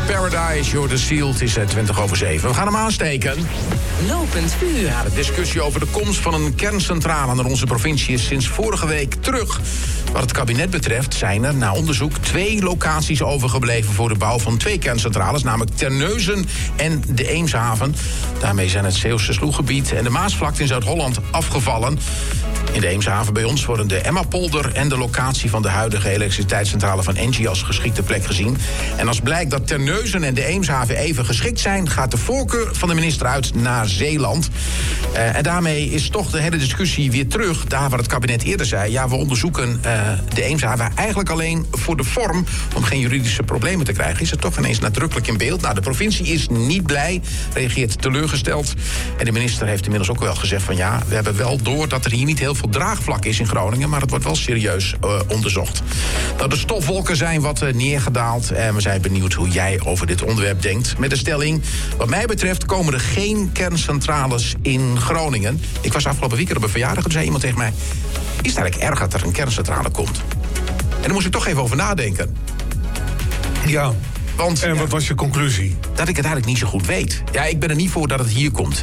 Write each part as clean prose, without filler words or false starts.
Paradise, You're the Seal. Het is 7:20. We gaan hem aansteken. Lopend vuur. Ja, de discussie over de komst van een kerncentrale naar onze provincie is sinds vorige week terug. Wat het kabinet betreft zijn er na onderzoek 2 locaties overgebleven voor de bouw van 2 kerncentrales, namelijk Terneuzen en de Eemshaven. Daarmee zijn het Zeeuwse Sloeggebied en de Maasvlakte in Zuid-Holland afgevallen. In de Eemshaven bij ons worden de Emmapolder en de locatie van de huidige elektriciteitscentrale van Engie als geschikte plek gezien. En als blijkt dat Terneuzen en de Eemshaven even geschikt zijn, gaat de voorkeur van de minister uit naar Zeeland. En daarmee is toch de hele discussie weer terug. Daar waar het kabinet eerder zei, ja, we onderzoeken de Eemshaven eigenlijk alleen voor de vorm, om geen juridische problemen te krijgen, is het toch ineens nadrukkelijk in beeld. Nou, de provincie is niet blij, reageert teleurgesteld. En de minister heeft inmiddels ook wel gezegd van ja, we hebben wel door dat er hier niet heel veel draagvlak is in Groningen, maar het wordt wel serieus onderzocht. Nou, de stofwolken zijn wat neergedaald en we zijn benieuwd hoe jij over dit onderwerp denkt. Met de stelling, wat mij betreft komen er geen kerncentrales in Groningen. Ik was afgelopen weekend op een verjaardag en toen zei iemand tegen mij, is het eigenlijk erg dat er een kerncentrale komt? En daar moest ik toch even over nadenken. Ja. Want, en wat was je conclusie? Dat ik het eigenlijk niet zo goed weet. Ja, ik ben er niet voor dat het hier komt.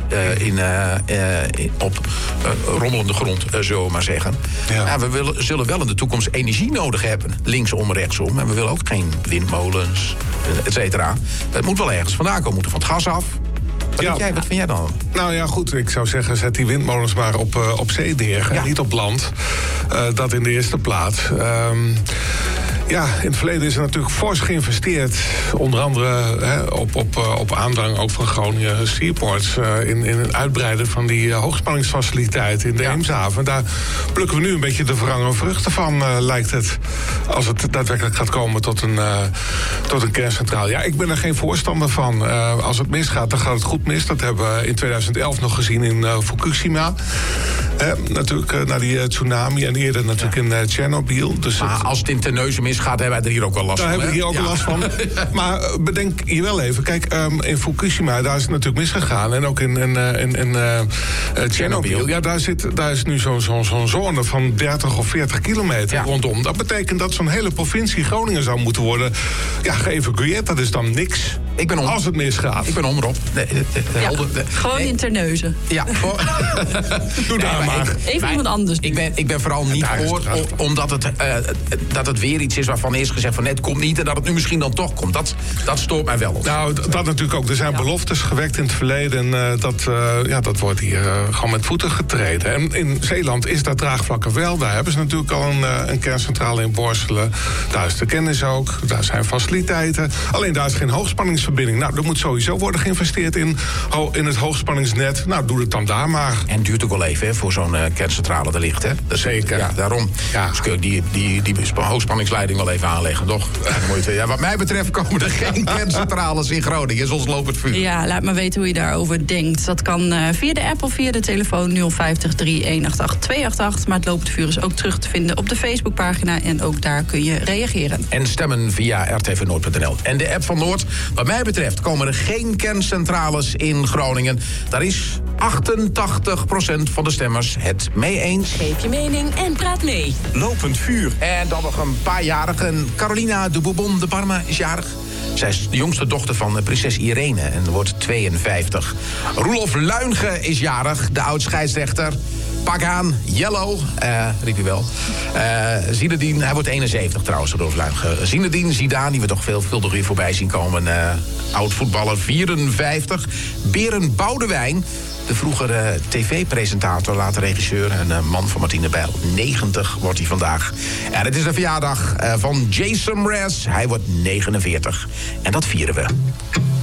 Op rommelende grond, zullen we maar zeggen. Ja. Ja, zullen wel in de toekomst energie nodig hebben. Linksom, rechtsom. En we willen ook geen windmolens, et cetera. Het moet wel ergens vandaan komen. We moeten van het gas af. Wat vind jij dan? Nou ja, goed, ik zou zeggen, zet die windmolens maar op zee neer. Ja. Niet op land. Dat in de eerste plaats. Ja, in het verleden is er natuurlijk fors geïnvesteerd. Onder andere op aandrang ook van Groningen Seaports. In het uitbreiden van die hoogspanningsfaciliteit in de Eemshaven. Daar plukken we nu een beetje de verrangen vruchten van, lijkt het. Als het daadwerkelijk gaat komen tot een kerncentrale. Ja, ik ben er geen voorstander van. Als het misgaat, dan gaat het goed mis. Dat hebben we in 2011 nog gezien in Fukushima. Natuurlijk na die tsunami en eerder natuurlijk in Tsjernobyl. Dus maar als het in Terneuzen misgaat, hebben wij er hier ook wel last van. Daar hebben we hier ook wel last van. Maar bedenk hier wel even. Kijk, in Fukushima, daar is het natuurlijk misgegaan. En ook in Tsjernobyl. Ja, daar is nu zo'n zone van 30 of 40 kilometer rondom. Dat betekent dat zo'n hele provincie Groningen zou moeten worden geëvacueerd. Dat is dan niks. Als het misgaat. Ik ben omroep. Gewoon in Terneuzen. Ja, doe daar maar. Even iemand anders. Ik ben vooral niet voor, omdat dat het weer iets is waarvan is gezegd van net komt niet en dat het nu misschien dan toch komt. Dat stoort mij wel. Nou, dat natuurlijk ook. Er zijn beloftes gewekt in het verleden en dat wordt hier gewoon met voeten getreden. En in Zeeland is dat draagvlak er wel. Daar hebben ze natuurlijk al een kerncentrale in Borselen. Daar is de kennis ook. Daar zijn faciliteiten. Alleen daar is geen hoogspanningsverbinding. Nou, er moet sowieso worden geïnvesteerd in het hoogspanningsnet. Nou, doe het dan daar maar. En het duurt ook wel even voor zo'n kerncentrale er ligt, hè? Zeker. Ja, daarom. Ja. Dus kun je die hoogspanningsleiding wel even aanleggen, toch? Ja, wat mij betreft komen er geen kerncentrales in Groningen, zoals lopend vuur. Ja, laat maar weten hoe je daarover denkt. Dat kan via de app of via de telefoon 050 3188 288. Maar het lopend vuur is ook terug te vinden op de Facebookpagina. En ook daar kun je reageren. En stemmen via rtvnoord.nl. En de app van Noord. Wat mij betreft komen er geen kerncentrales in Groningen. Daar is 88% van de stemmers het mee eens. Geef je mening en praat mee. Lopend vuur. En dan nog een paar jarigen. Carolina de Bourbon de Parma is jarig. Zij is de jongste dochter van prinses Irene en wordt 52. Roelof Luinge is jarig, de oud-scheidsrechter. Pak aan, yellow, riep hij wel. Zinedine, hij wordt 71 trouwens, Roelof Luinge. Zinedine Zidane, die we toch veelvuldig weer voorbij zien komen. Oud-voetballer, 54. Berend Boudewijn, de vroegere tv-presentator, later regisseur en man van Martine Bijl. 90 wordt hij vandaag. En het is de verjaardag van Jason Mraz. Hij wordt 49. En dat vieren we.